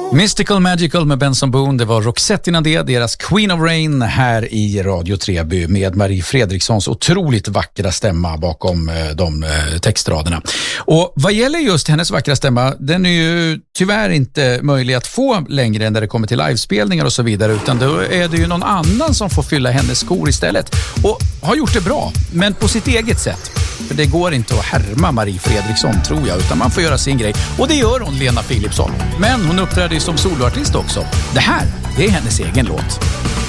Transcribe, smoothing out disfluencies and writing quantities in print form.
Mystical Magical med Benson Boone, det var Roxette innan det, deras Queen of Rain här i Radio Treby med Marie Fredrikssons otroligt vackra stämma bakom de textraderna. Och vad gäller just hennes vackra stämma, den är ju tyvärr inte möjlig att få längre än när det kommer till livespelningar och så vidare, utan då är det ju någon annan som får fylla hennes skor istället. Och har gjort det bra, men på sitt eget sätt. För det går inte att härma Marie Fredriksson, tror jag, utan man får göra sin grej. Och det gör hon, Lena Philipsson. Men hon uppträder ju som soloartist också. Det här, det är hennes egen låt.